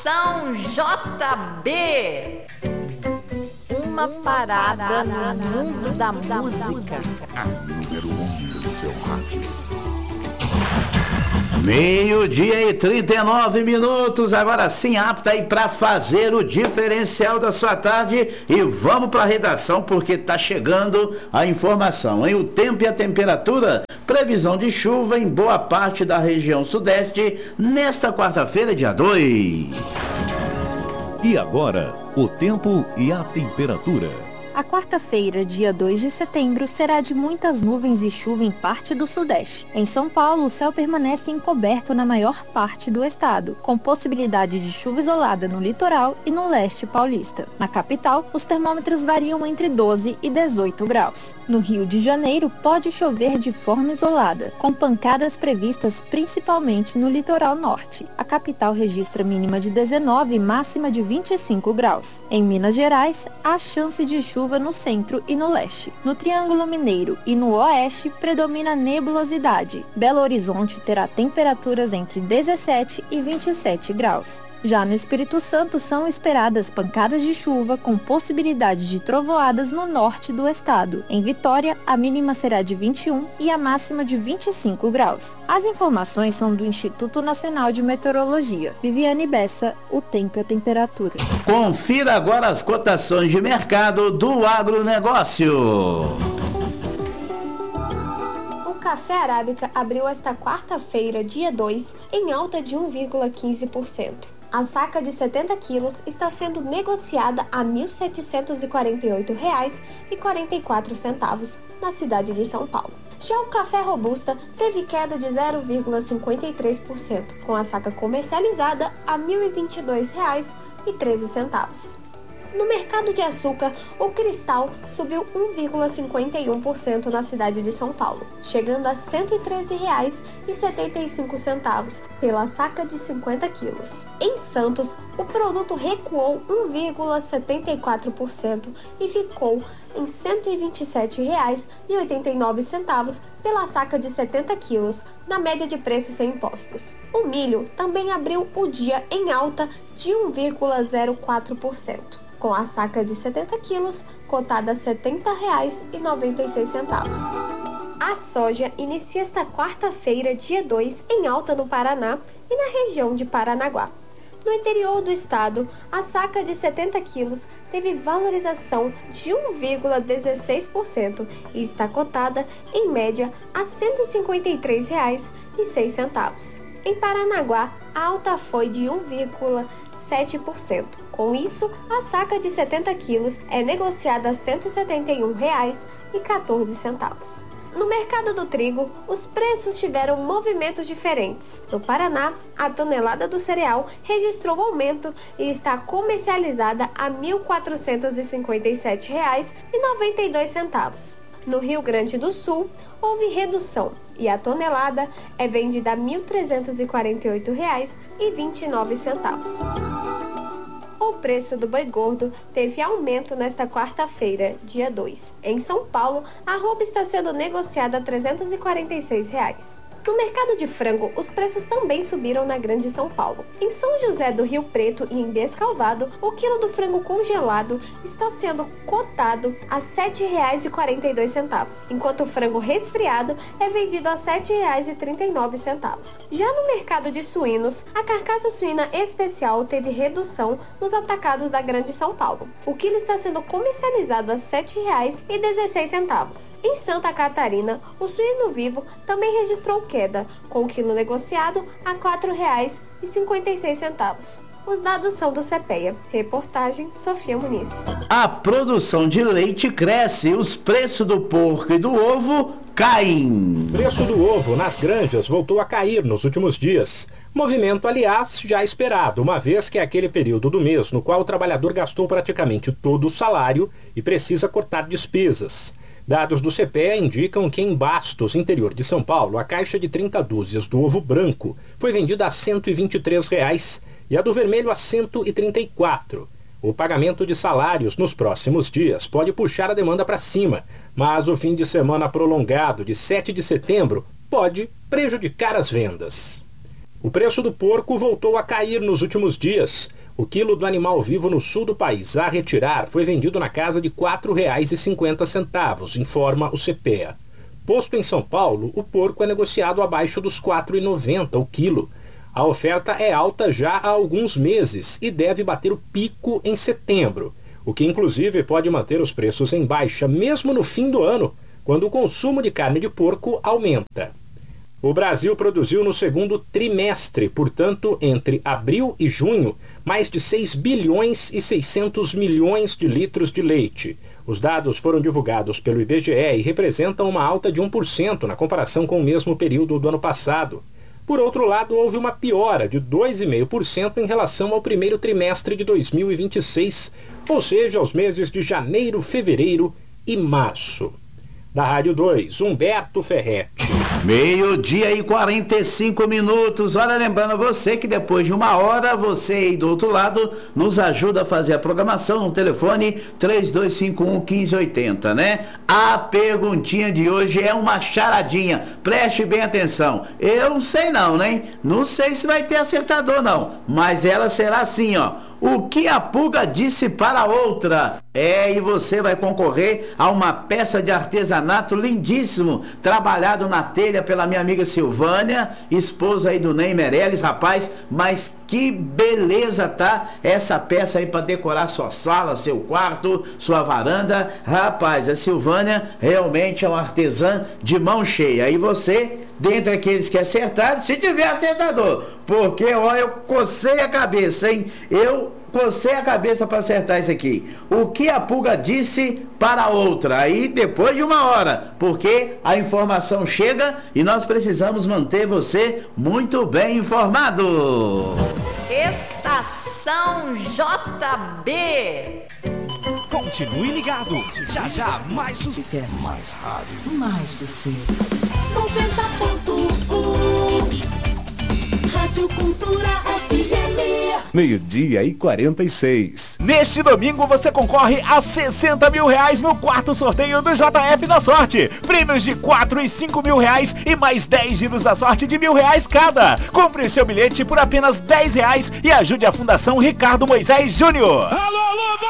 Moção JB. Uma parada no mundo da música. A número 1 do seu rádio. 12:39, agora sim apta aí para fazer o diferencial da sua tarde e vamos para a redação porque tá chegando a informação, hein? O tempo e a temperatura, previsão de chuva em boa parte da região sudeste nesta quarta-feira, dia 2. E agora, o tempo e a temperatura. A quarta-feira, dia 2 de setembro, será de muitas nuvens e chuva em parte do sudeste. Em São Paulo, o céu permanece encoberto na maior parte do estado, com possibilidade de chuva isolada no litoral e no leste paulista. Na capital, os termômetros variam entre 12 e 18 graus. No Rio de Janeiro, pode chover de forma isolada, com pancadas previstas principalmente no litoral norte. A capital registra mínima de 19 e máxima de 25 graus. Em Minas Gerais, há chance de chuva no centro e no leste. No Triângulo Mineiro e no oeste predomina nebulosidade. Belo Horizonte terá temperaturas entre 17 e 27 graus. Já no Espírito Santo são esperadas pancadas de chuva com possibilidade de trovoadas no norte do estado. Em Vitória, a mínima será de 21 e a máxima de 25 graus. As informações são do Instituto Nacional de Meteorologia. Viviane Bessa, o tempo e a temperatura. Confira agora as cotações de mercado do agronegócio. O café arábica abriu esta quarta-feira, dia 2, em alta de 1,15%. A saca de 70 quilos está sendo negociada a R$ 1.748,44 na cidade de São Paulo. Já o café robusta teve queda de 0,53%, com a saca comercializada a R$ 1.022,13. No mercado de açúcar, o cristal subiu 1,51% na cidade de São Paulo, chegando a R$ 113,75 pela saca de 50 quilos. Em Santos, o produto recuou 1,74% e ficou em R$ 127,89 pela saca de 70 quilos, na média de preço sem impostos. O milho também abriu o dia em alta de 1,04%. com a saca de 70 quilos, cotada a R$ 70,96. A soja inicia esta quarta-feira, dia 2, em alta no Paraná e na região de Paranaguá. No interior do estado, a saca de 70 quilos teve valorização de 1,16% e está cotada, em média, a R$ 153,06. Em Paranaguá, a alta foi de 1,7%. Com isso, a saca de 70 quilos é negociada a R$ 171,14. No mercado do trigo, os preços tiveram movimentos diferentes. No Paraná, a tonelada do cereal registrou aumento e está comercializada a R$ 1.457,92. No Rio Grande do Sul, houve redução e a tonelada é vendida a R$ 1.348,29. O preço do boi gordo teve aumento nesta quarta-feira, dia 2. Em São Paulo, a arroba está sendo negociada a R$ 346. No mercado de frango, os preços também subiram na Grande São Paulo. Em São José do Rio Preto e em Descalvado, o quilo do frango congelado está sendo cotado a R$ 7,42, enquanto o frango resfriado é vendido a R$ 7,39. Já no mercado de suínos, a carcaça suína especial teve redução nos atacados da Grande São Paulo. O quilo está sendo comercializado a R$ 7,16. Em Santa Catarina, o suíno vivo também registrou queda, com o quilo negociado a R$ 4,56. Os dados são do CPEA. Reportagem Sofia Muniz. A produção de leite cresce, os preços do porco e do ovo caem. O preço do ovo nas granjas voltou a cair nos últimos dias. Movimento, aliás, já esperado, uma vez que é aquele período do mês no qual o trabalhador gastou praticamente todo o salário e precisa cortar despesas. Dados do CPEA indicam que em Bastos, interior de São Paulo, a caixa de 30 dúzias do ovo branco foi vendida a R$ 123 e a do vermelho a R$ 134. O pagamento de salários nos próximos dias pode puxar a demanda para cima, mas o fim de semana prolongado de 7 de setembro pode prejudicar as vendas. O preço do porco voltou a cair nos últimos dias. O quilo do animal vivo no sul do país a retirar foi vendido na casa de R$ 4,50, informa o CPEA. Posto em São Paulo, o porco é negociado abaixo dos R$ 4,90 o quilo. A oferta é alta já há alguns meses e deve bater o pico em setembro, o que inclusive pode manter os preços em baixa mesmo no fim do ano, quando o consumo de carne de porco aumenta. O Brasil produziu no segundo trimestre, portanto, entre abril e junho, mais de 6 bilhões e 600 milhões de litros de leite. Os dados foram divulgados pelo IBGE e representam uma alta de 1% na comparação com o mesmo período do ano passado. Por outro lado, houve uma piora de 2,5% em relação ao primeiro trimestre de 2026, ou seja, aos meses de janeiro, fevereiro e março. Da Rádio 2, Humberto Ferretti. 12h45. Olha, lembrando a você que depois de 1 hora, você aí do outro lado nos ajuda a fazer a programação no telefone 3251-1580, né? A perguntinha de hoje é uma charadinha. Preste bem atenção. Eu não sei não, né? Não sei se vai ter acertador não, mas ela será assim, ó. O que a pulga disse para a outra? E você vai concorrer a uma peça de artesanato lindíssimo, trabalhado na telha pela minha amiga Silvânia, esposa aí do Ney Meirelles, rapaz, mas que beleza tá essa peça aí para decorar sua sala, seu quarto, sua varanda. Rapaz, a Silvânia realmente é uma artesã de mão cheia. Aí você, dentre aqueles que acertaram, se tiver acertador, porque ó, eu cocei a cabeça, hein? Eu cocei a cabeça para acertar isso aqui. O que a pulga disse para a outra? Aí depois de 1 hora, porque a informação chega e nós precisamos manter você muito bem informado. Estação JB. Continue ligado. Já já mais sucesso. Mais rádio. Mais você. 90.1 Rádio Cultura FM. 12h46. Neste domingo você concorre a R$60 mil no quarto sorteio do JF da Sorte. Prêmios de R$4 e R$5 mil e mais 10 giros da sorte de R$1.000 cada. Compre o seu bilhete por apenas R$10 e ajude a Fundação Ricardo Moisés Júnior. Alô, alô!